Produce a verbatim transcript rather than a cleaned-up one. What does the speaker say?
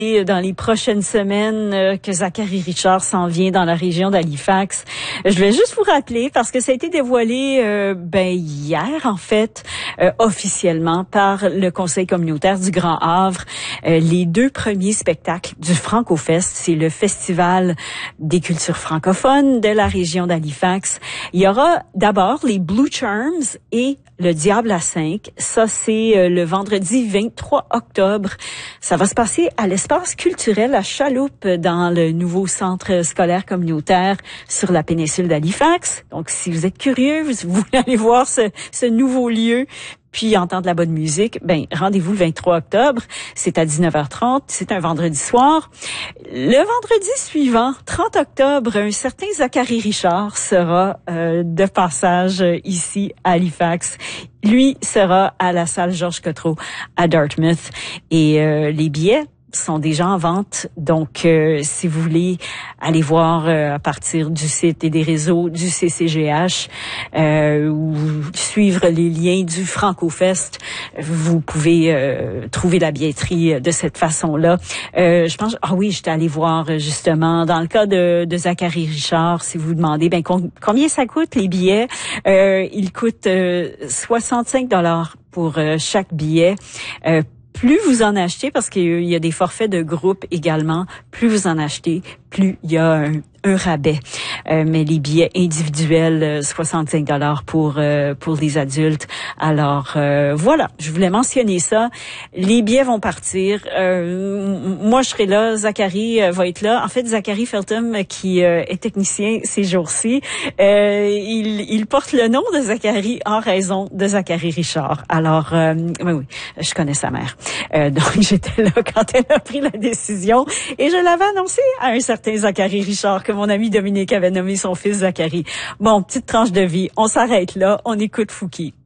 dans les prochaines semaines euh, que Zachary Richard s'en vient dans la région d'Halifax. Je vais juste vous rappeler, parce que ça a été dévoilé euh, ben hier, en fait, euh, officiellement par le Conseil communautaire du Grand Havre. Euh, les deux premiers spectacles du Franco-Fest, c'est le Festival des cultures francophones de la région d'Halifax. Il y aura d'abord les Blue Charms et le Diable à cinq. Ça, c'est euh, le vendredi vingt-trois octobre. Ça va se passer à l'espace culturel à Chaloupe, dans le nouveau centre scolaire communautaire sur la péninsule d'Halifax. Donc, si vous êtes curieux, vous voulez aller voir ce, ce nouveau lieu, puis entendre la bonne musique, ben rendez-vous le vingt-trois octobre. C'est à dix-neuf heures trente. C'est un vendredi soir. Le vendredi suivant, trente octobre, un certain Zachary Richard sera euh, de passage ici à Halifax. Lui sera à la salle Georges Cotreau à Dartmouth. Et euh, les billets sont déjà en vente. Donc, euh, si vous voulez aller voir euh, à partir du site et des réseaux du C C G H euh, ou suivre les liens du Franco-Fest, vous pouvez euh, trouver la billetterie de cette façon-là. Euh, je pense, ah oui, j'étais allée voir justement, dans le cas de, de Zachary Richard, si vous vous demandez, ben com- combien ça coûte les billets? Euh, ils coûtent euh, soixante-cinq dollars pour euh, chaque billet. Euh, Plus vous en achetez, parce qu'il y a des forfaits de groupe également, plus vous en achetez, plus il y a un, un rabais. Euh, mais les billets individuels, soixante-cinq dollars pour euh, pour les adultes. Alors euh, voilà, je voulais mentionner ça. Les billets vont partir. Euh, moi, je serai là. Zachary euh, va être là. En fait, Zachary Feltham, qui euh, est technicien ces jours-ci, euh, il, il porte le nom de Zachary en raison de Zachary Richard. Alors, euh, oui, oui, je connais sa mère. Euh, donc, j'étais là quand elle a pris la décision et je l'avais annoncé à un certain Zachary Richard que mon ami Dominique avait nommé son fils Zachary. Bon, petite tranche de vie. On s'arrête là. On écoute Fouki.